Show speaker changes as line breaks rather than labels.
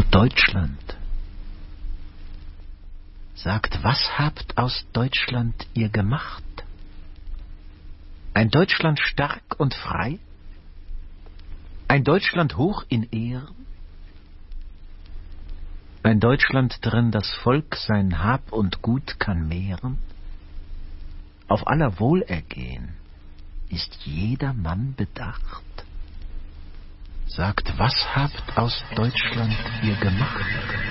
Deutschland, sagt, was habt aus Deutschland ihr gemacht? Ein Deutschland stark und frei? Ein Deutschland hoch in Ehren? Ein Deutschland, drin das Volk sein Hab und Gut kann mehren? Auf aller Wohlergehen ist jeder Mann bedacht? Sagt, was habt aus Deutschland ihr gemacht?